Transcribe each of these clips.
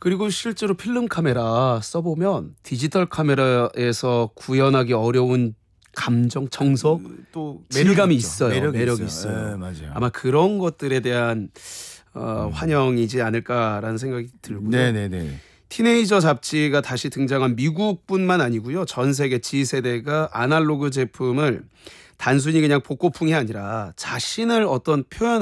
그리고 실제로 필름 카메라 써보면 디지털 카메라에서 구현하기 어려운 감정, 정서, 또 질감이 있죠. 있어요. 매력이 있어요. 네, 맞아요. 아마 그런 것들에 대한 환영이지 않을까라는 생각이 들고요. 네네네. 티네이저 잡지가 다시 등장한 미국뿐만 아니고요. 전 세계 G세대가 아날로그 제품을 단순히 그냥 복고풍이 아니라 자신을 어떤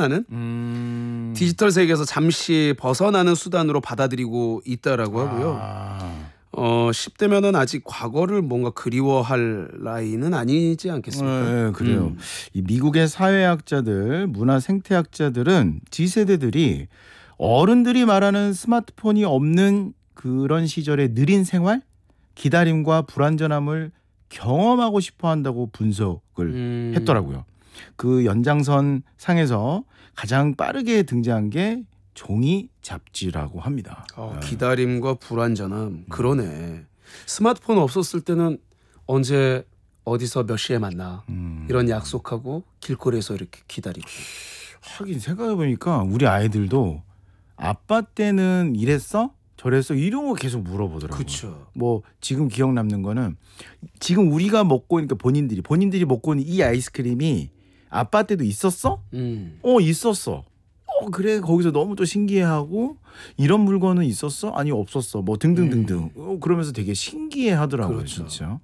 표현하는 디지털 세계에서 잠시 벗어나는 수단으로 받아들이고 있다라고 하고요. 10대면은 아직 과거를 뭔가 그리워할 나이는 아니지 않겠습니까? 네, 그래요. 이 미국의 사회학자들, 문화 생태학자들은 G세대들이 어른들이 말하는 스마트폰이 없는 그런 시절의 느린 생활, 기다림과 불완전함을 경험하고 싶어 한다고 분석을 했더라고요. 그 연장선 상에서 가장 빠르게 등장한 게 종이 잡지라고 합니다. 기다림과 불완전함. 그러네. 스마트폰 없었을 때는 언제 어디서 몇 시에 만나 이런 약속하고 길거리에서 이렇게 기다리고. 하긴 생각해보니까 우리 아이들도 아빠 때는 이랬어? 저랬어? 이런 거 계속 물어보더라고요. 그렇죠. 뭐 지금 기억 남는 거는 지금 우리가 먹고 있는 본인들이 먹고 있는 이 아이스크림이 아빠 때도 있었어? 있었어. 그래 거기서 너무 또 신기해하고 이런 물건은 있었어? 아니 없었어. 뭐 등등등등. 그러면서 되게 신기해하더라고요. 그렇죠. 진짜.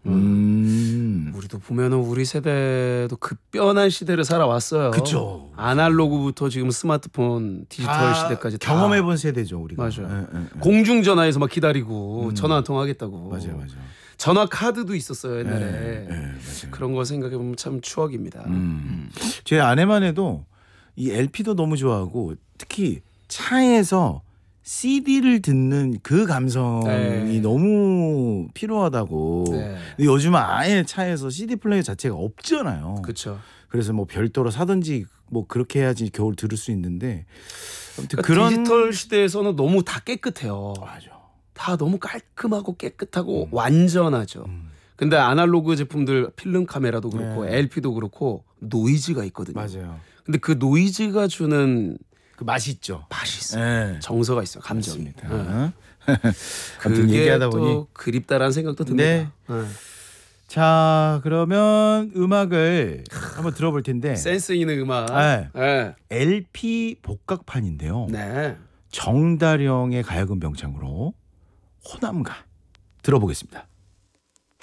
우리도 보면은 우리 세대도 급변한 시대를 살아왔어요. 그렇죠. 아날로그부터 지금 스마트폰, 디지털 시대까지 다 경험해본 세대죠 우리가. 맞아요. 공중전화에서 막 기다리고 전화 한 통 하겠다고. 맞아요. 전화 카드도 있었어요 옛날에. 맞아요. 그런 거 생각해 보면 참 추억입니다. 제 아내만 해도 이 LP도 너무 좋아하고 특히 차에서 CD를 듣는 그 감성이 너무 필요하다고. 근데 요즘은 아예 차에서 CD 플레이어 자체가 없잖아요. 그렇죠. 그래서 뭐 별도로 사든지 뭐 그렇게 해야지 겨울 들을 수 있는데 아무튼 그러니까 디지털 시대에서는 너무 다 깨끗해요. 맞아. 다 너무 깔끔하고 깨끗하고 완전하죠. 근데 아날로그 제품들 필름 카메라도 그렇고 LP도 그렇고 노이즈가 있거든요. 맞아요. 근데 그 노이즈가 주는 그 맛이 있죠. 맛이 있어요. 정서가 있어요. 감정이. 아무튼 그게 얘기하다 또 보니 그립다라는 생각도 듭니다. 자 그러면 음악을 한번 들어볼 텐데 센스 있는 음악. LP 복각판인데요. 네. 정다령의 가야금 병창으로 호남가 들어보겠습니다.